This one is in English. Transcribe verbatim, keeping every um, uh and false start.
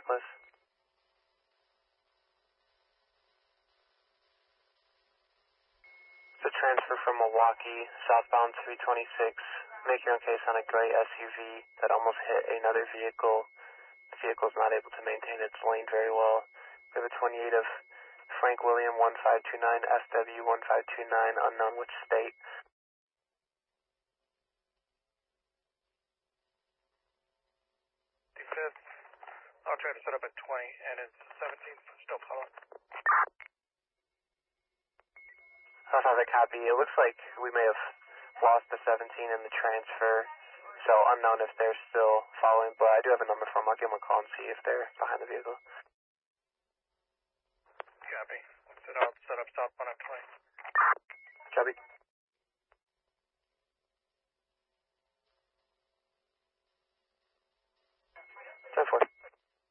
reckless. It's a transfer from Milwaukee, southbound three twenty-six. Make your own case on a gray S U V that almost hit another vehicle. The vehicle is not able to maintain its lane very well. We have a twenty-eight of Frank William one five two nine, F W one five two nine, unknown which state. fifth, I'll try to set up at twenty, and it's seventeenth, still following. That's not a copy. It looks like we may have lost the seventeen in the transfer, so unknown if they're still following, but I do have a number for them. I'll give them a call and see if they're behind the vehicle. Copy. Let's set up, set up southbound at twenty. Copy.